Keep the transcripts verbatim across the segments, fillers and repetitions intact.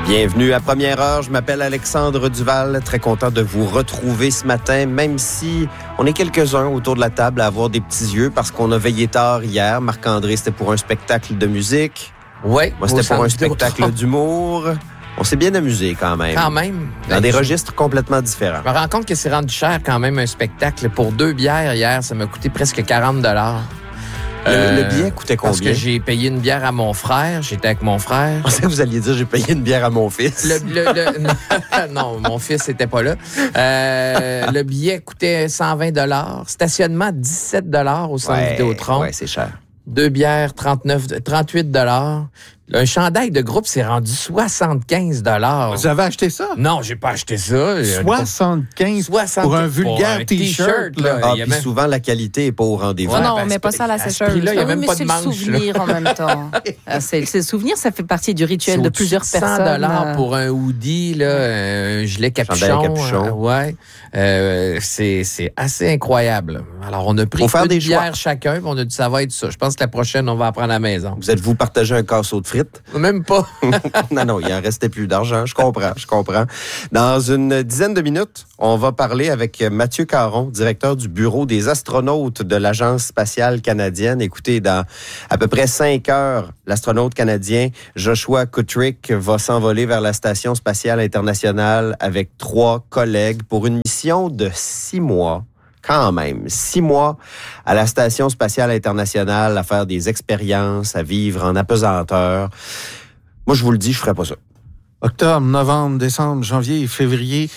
Bienvenue à Première Heure, je m'appelle Alexandre Duval, très content de vous retrouver ce matin, même si on est quelques-uns autour de la table à avoir des petits yeux parce qu'on a veillé tard hier. Marc-André, c'était pour un spectacle de musique. Oui. Moi, c'était pour un spectacle d'humour. On s'est bien amusé quand même. Quand même. Dans ben, des je... registres complètement différents. Je me rends compte que c'est rendu cher quand même un spectacle. Pour deux bières hier, ça m'a coûté presque quarante dollars. Le, euh, le billet coûtait combien? Parce que j'ai payé une bière à mon frère. J'étais avec mon frère. Je pensais que vous alliez dire j'ai payé une bière à mon fils. Le, le, le... non, mon fils n'était pas là. Euh, le billet coûtait cent vingt dollars. Stationnement, dix-sept dollars au centre ouais, Vidéotron. Ouais, c'est cher. Deux bières, trente-neuf, trente-huit dollars. Un chandail de groupe s'est rendu soixante-quinze dollars. Vous avez acheté ça? Non, j'ai pas acheté ça. soixante-quinze soixante pour un vulgaire pour un T-shirt. Là. Ah, il y a puis même... souvent, la qualité n'est pas au rendez-vous. Ouais, non, ben, on met pas ça à la à ce sécheuse. prix-là, il y a Ah même oui, pas mais de c'est manche, le souvenir en même temps. Ah, c'est, c'est le souvenir, ça fait partie du rituel de plusieurs personnes. cent dollars pour un hoodie, là, un gilet capuchon. Chandail capuchon. Euh, ouais. Euh, c'est, c'est assez incroyable. Alors, on a pris Faut faire une des bière choix. chacun, puis on a dit ça va être ça. Je pense que la prochaine, on va en prendre à la maison. Vous êtes-vous partagé un casseau de frites? Même pas. non, non, il en restait plus d'argent. Je comprends, je comprends. Dans une dizaine de minutes, on va parler avec Mathieu Caron, directeur du bureau des astronautes de l'Agence spatiale canadienne. Écoutez, dans à peu près cinq heures, l'astronaute canadien Joshua Kutrick va s'envoler vers la Station spatiale internationale avec trois collègues pour une mission de six mois. Quand même, six mois à la Station spatiale internationale à faire des expériences, à vivre en apesanteur. Moi, je vous le dis, je ferais pas ça. Octobre, novembre, décembre, janvier, février,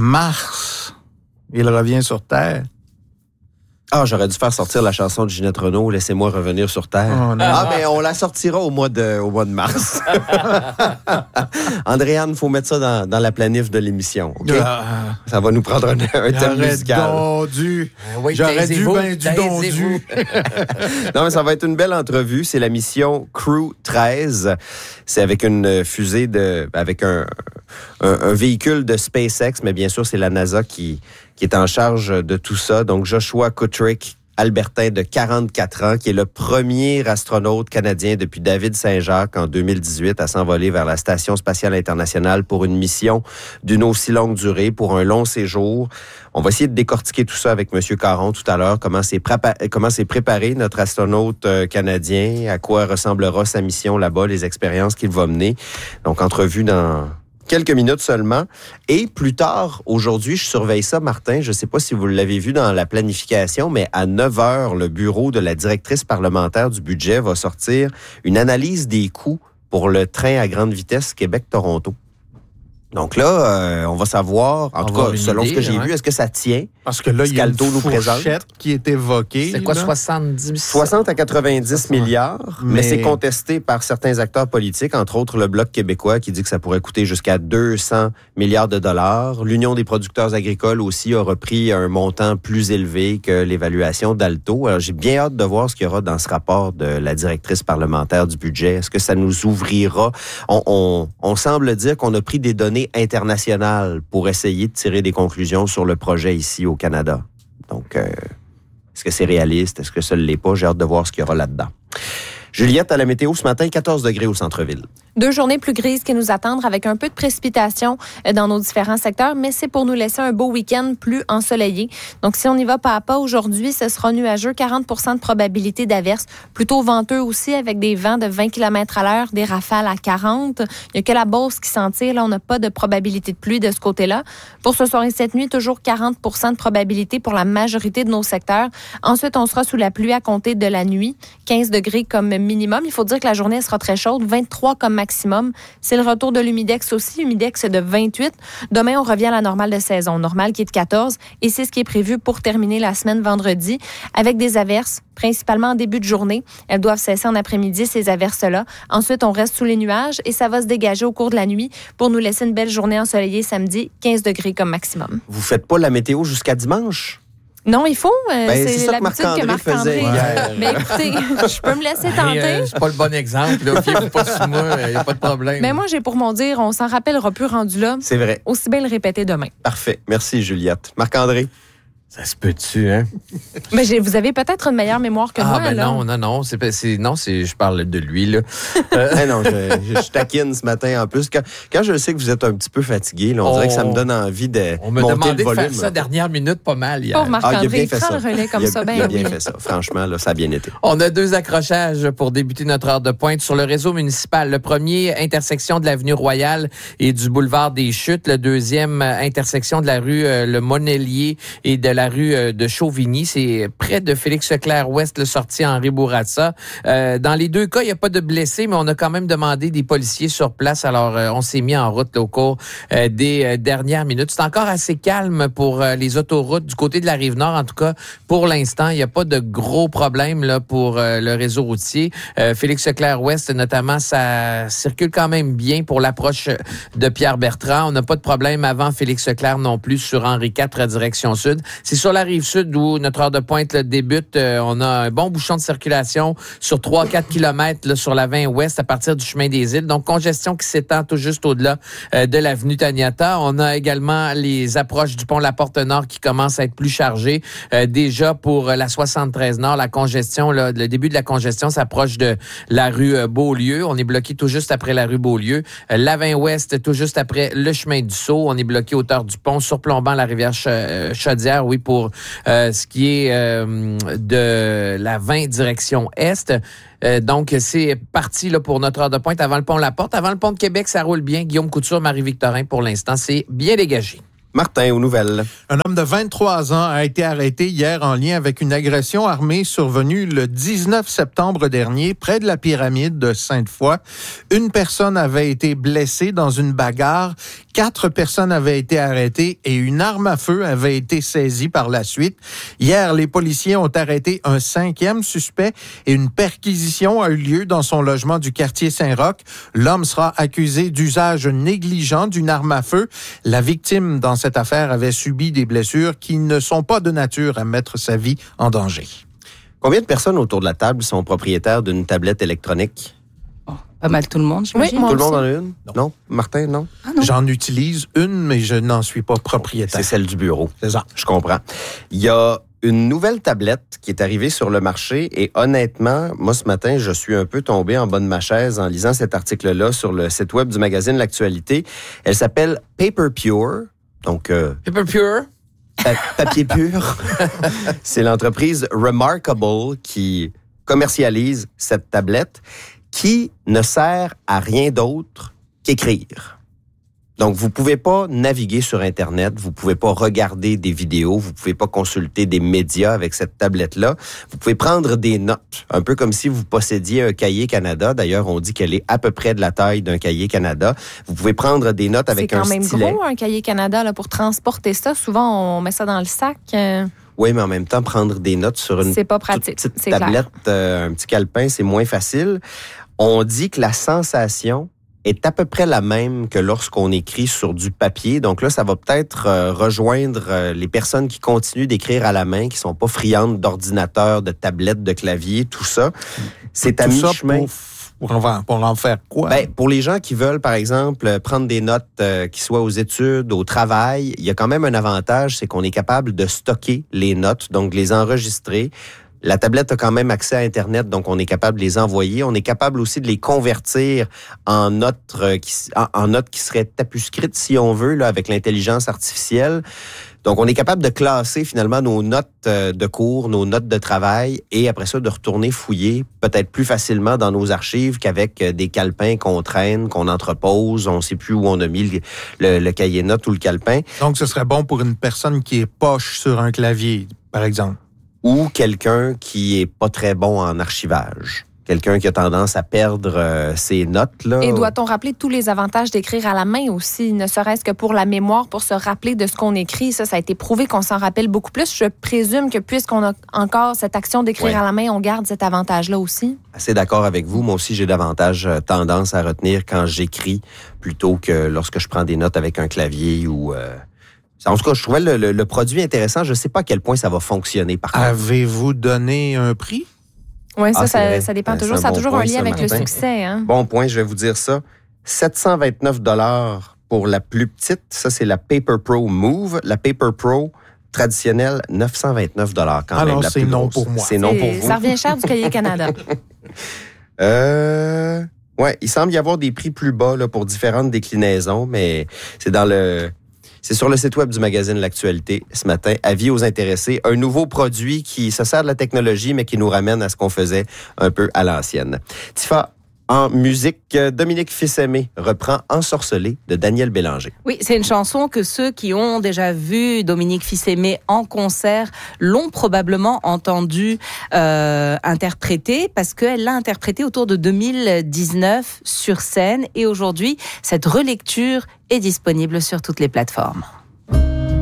mars, il revient sur Terre. Ah, j'aurais dû faire sortir la chanson de Ginette Renault, Laissez-moi revenir sur Terre. Oh, non. ah, mais on la sortira au mois de, au mois de mars. Andréane, il faut mettre ça dans, dans la planif de l'émission. Okay? Ah, ça va nous prendre un, un thème musical. Donc dû. Oui, J'aurais dû taisez-vous, ben du don taisez-vous. dû. Non, mais ça va être une belle entrevue. C'est la mission Crew treize. C'est avec une fusée de, avec un, un, un véhicule de SpaceX, mais bien sûr, c'est la NASA qui, qui est en charge de tout ça. Donc, Joshua Kutrick, Albertain de quarante-quatre ans, qui est le premier astronaute canadien depuis David Saint-Jacques en deux mille dix-huit à s'envoler vers la Station spatiale internationale pour une mission d'une aussi longue durée, pour un long séjour. On va essayer de décortiquer tout ça avec M. Caron tout à l'heure, comment s'est, prépa- comment s'est préparé notre astronaute euh, canadien, à quoi ressemblera sa mission là-bas, les expériences qu'il va mener. Donc, entrevue dans quelques minutes seulement. Et plus tard, aujourd'hui, je surveille ça, Martin, je ne sais pas si vous l'avez vu dans la planification, mais à neuf heures, le bureau de la directrice parlementaire du budget va sortir une analyse des coûts pour le train à grande vitesse Québec-Toronto. Donc là, euh, on va savoir, en On tout va cas, avoir une selon idée, ce que j'ai hein. vu, est-ce que ça tient? Parce que là, il y a une Scalto nous présente. fourchette qui est évoquée. C'est quoi, là. soixante-dix soixante à quatre-vingt-dix milliards, mais, Mais- c'est contesté par certains acteurs politiques, entre autres le Bloc québécois qui dit que ça pourrait coûter jusqu'à deux cents milliards de dollars. L'Union des producteurs agricoles aussi a repris un montant plus élevé que l'évaluation d'Alto. Alors, j'ai bien hâte de voir ce qu'il y aura dans ce rapport de la directrice parlementaire du budget. Est-ce que ça nous ouvrira? On, on, on semble dire qu'on a pris des données internationales pour essayer de tirer des conclusions sur le projet ici au Canada. Donc, euh, est-ce que c'est réaliste? Est-ce que ça ne l'est pas? J'ai hâte de voir ce qu'il y aura là-dedans. Juliette, à la météo ce matin, quatorze degrés au centre-ville. Deux journées plus grises qui nous attendent avec un peu de précipitation dans nos différents secteurs, mais c'est pour nous laisser un beau week-end plus ensoleillé. Donc, si on y va pas à pas aujourd'hui, ce sera nuageux, quarante pour cent de probabilité d'averse, plutôt venteux aussi avec des vents de vingt kilomètres à l'heure, des rafales à quarante. Il n'y a que la Beauce qui s'en tire. Là, on n'a pas de probabilité de pluie de ce côté-là. Pour ce soir et cette nuit, toujours quarante pour cent de probabilité pour la majorité de nos secteurs. Ensuite, on sera sous la pluie à compter de la nuit, quinze degrés comme minimum. Il faut dire que la journée sera très chaude, vingt-trois comme maximum. C'est le retour de l'humidex aussi. Humidex de vingt-huit. Demain, on revient à la normale de saison. Normale qui est de quatorze. Et c'est ce qui est prévu pour terminer la semaine vendredi avec des averses, principalement en début de journée. Elles doivent cesser en après-midi, ces averses-là. Ensuite, on reste sous les nuages et ça va se dégager au cours de la nuit pour nous laisser une belle journée ensoleillée samedi, quinze degrés comme maximum. Vous faites pas la météo jusqu'à dimanche? Non, il faut. Euh, Ben, c'est, c'est ça que l'habitude Marc-André que Marc-André... faisait hier. Mais écoutez, je peux me laisser tenter. Euh, c'est pas le bon exemple. Là. Fiez-vous pas sur moi, il n'y a pas de problème. Mais moi, j'ai pour mon dire, on s'en rappellera plus rendu là. C'est vrai. Aussi bien le répéter demain. Parfait. Merci, Juliette. Marc-André? Ça se peut-tu, hein? Mais j'ai, vous avez peut-être une meilleure mémoire que ah, moi, ben là. non, non, non. C'est, c'est, non, c'est, je parle de lui, là. Euh, hey non, je, je, je taquine ce matin en plus. Quand, quand je sais que vous êtes un petit peu fatigué, là, on, on dirait que ça me donne envie de on me monter demandait le volume. De faire ça dernière minute pas mal hier. Pauvre Marc-André, ah, il a bien il fait prend ça. le relais comme il a, ça. Ben il a bien oui. fait ça. Franchement, là, ça a bien été. On a deux accrochages pour débuter notre heure de pointe sur le réseau municipal. Le premier, intersection de l'avenue Royale et du boulevard des Chutes. Le deuxième, intersection de la rue euh, Le Monelier et de la rue euh, de Chauvigny. C'est près de Félix-Leclerc-Ouest, le sortie Henri Bourassa. Euh, dans les deux cas, il n'y a pas de blessés, mais on a quand même demandé des policiers sur place. Alors, euh, on s'est mis en route là, au cours euh, des euh, dernières minutes. C'est encore assez calme pour euh, les autoroutes du côté de la Rive-Nord. En tout cas, pour l'instant, il n'y a pas de gros problèmes là, pour euh, le réseau routier. Euh, Félix-Leclerc-Ouest, notamment, ça circule quand même bien pour l'approche de Pierre-Bertrand. On n'a pas de problème avant Félix-Leclerc non plus sur Henri quatre, direction sud. C'est sur la Rive-Sud où notre heure de pointe là, débute. Euh, on a un bon bouchon de circulation sur trois à quatre kilomètres là, sur la vingt ouest à partir du chemin des Îles. Donc, congestion qui s'étend tout juste au-delà euh, de l'avenue Taniata. On a également les approches du pont La Porte-Nord qui commencent à être plus chargées. Euh, déjà pour euh, la soixante-treize Nord, la congestion, là, le début de la congestion s'approche de la rue euh, Beaulieu. On est bloqué tout juste après la rue Beaulieu. Euh, la vingt ouest, tout juste après le chemin du Sceau. On est bloqué hauteur du pont, surplombant la rivière Ch- Chaudière, oui, pour euh, ce qui est euh, de la vingt direction Est. Euh, donc, c'est parti là, pour notre heure de pointe avant le pont La Porte. Avant le pont de Québec, ça roule bien. Guillaume Couture, Marie-Victorin, pour l'instant, c'est bien dégagé. Martin, aux nouvelles. Un homme de vingt-trois ans a été arrêté hier en lien avec une agression armée survenue le dix-neuf septembre dernier près de la pyramide de Sainte-Foy. Une personne avait été blessée dans une bagarre. Quatre personnes avaient été arrêtées et une arme à feu avait été saisie par la suite. Hier, les policiers ont arrêté un cinquième suspect et une perquisition a eu lieu dans son logement du quartier Saint-Roch. L'homme sera accusé d'usage négligent d'une arme à feu. La victime dans cette affaire avait subi des blessures qui ne sont pas de nature à mettre sa vie en danger. Combien de personnes autour de la table sont propriétaires d'une tablette électronique? Oh, pas mal tout le monde, j'imagine. Oui, moi Tout le aussi. monde en a une? Non. non? Martin, non? Ah non. J'en utilise une, mais je n'en suis pas propriétaire. C'est celle du bureau. C'est ça. Je comprends. Il y a une nouvelle tablette qui est arrivée sur le marché et honnêtement, moi ce matin, je suis un peu tombé en bas de ma chaise en lisant cet article-là sur le site web du magazine L'Actualité. Elle s'appelle Paper Pure. Donc, euh, Paper Pure. pa- papier pur. C'est l'entreprise Remarkable qui commercialise cette tablette qui ne sert à rien d'autre qu'écrire. Donc, vous pouvez pas naviguer sur Internet, vous pouvez pas regarder des vidéos, vous pouvez pas consulter des médias avec cette tablette-là. Vous pouvez prendre des notes, un peu comme si vous possédiez un cahier Canada. D'ailleurs, on dit qu'elle est à peu près de la taille d'un cahier Canada. Vous pouvez prendre des notes avec un C'est quand même stylet. gros, un cahier Canada, là, pour transporter ça. Souvent, on met ça dans le sac. euh, Oui, mais en même temps, prendre des notes sur une C'est pas toute pratique, petite c'est tablette, euh, un petit calepin, c'est moins facile. On dit que la sensation est à peu près la même que lorsqu'on écrit sur du papier. Donc là, ça va peut-être euh, rejoindre euh, les personnes qui continuent d'écrire à la main, qui sont pas friandes d'ordinateur, de tablettes, de clavier, tout ça. C'est à Tout ça mi-chemin. pour, pour, en, pour en faire quoi? Ben, pour les gens qui veulent, par exemple, prendre des notes euh, qui soient aux études, au travail, il y a quand même un avantage, c'est qu'on est capable de stocker les notes, donc de les enregistrer. La tablette a quand même accès à Internet, donc on est capable de les envoyer. On est capable aussi de les convertir en notes euh, qui, en, en notes qui seraient tapuscrites, si on veut, là, avec l'intelligence artificielle. Donc, on est capable de classer finalement nos notes euh, de cours, nos notes de travail, et après ça, de retourner fouiller peut-être plus facilement dans nos archives qu'avec euh, des calepins qu'on traîne, qu'on entrepose. On ne sait plus où on a mis le, le, le cahier notes ou le calepin. Donc, ce serait bon pour une personne qui est poche sur un clavier, par exemple. Ou quelqu'un qui est pas très bon en archivage. Quelqu'un qui a tendance à perdre euh, ses notes. Là. Et doit-on rappeler tous les avantages d'écrire à la main aussi, ne serait-ce que pour la mémoire, pour se rappeler de ce qu'on écrit? Ça, ça a été prouvé qu'on s'en rappelle beaucoup plus. Je présume que puisqu'on a encore cette action d'écrire Ouais. à la main, on garde cet avantage-là aussi. Assez d'accord avec vous. Moi aussi, j'ai davantage euh, tendance à retenir quand j'écris plutôt que lorsque je prends des notes avec un clavier ou... Euh... En tout cas, je trouvais le, le, le produit intéressant. Je ne sais pas à quel point ça va fonctionner, par contre. Avez-vous donné un prix? Oui, ça, Ah, c'est ça, vrai. ça dépend C'est toujours. un Ça a bon toujours point, un lien ça, avec le Martin. succès. Hein? Bon point, je vais vous dire ça. sept cent vingt-neuf dollars pour la plus petite. Ça, c'est la Paper Pro Move. La Paper Pro, traditionnel, neuf cent vingt-neuf dollars quand Alors, même. La c'est plus non grosse. pour moi. C'est non pour C'est- vous. Ça revient cher du Collier Canada. Euh, ouais, il semble y avoir des prix plus bas là, pour différentes déclinaisons, mais c'est dans le... C'est sur le site web du magazine L'Actualité ce matin. Avis aux intéressés. Un nouveau produit qui se sert de la technologie, mais qui nous ramène à ce qu'on faisait un peu à l'ancienne. Tifa, en musique, Dominique Fils-Aimé reprend Ensorcelé de Daniel Bélanger. Oui, c'est une chanson que ceux qui ont déjà vu Dominique Fils-Aimé en concert l'ont probablement entendu euh, interpréter parce qu'elle l'a interprété autour de deux mille dix-neuf sur scène et aujourd'hui, cette relecture est disponible sur toutes les plateformes.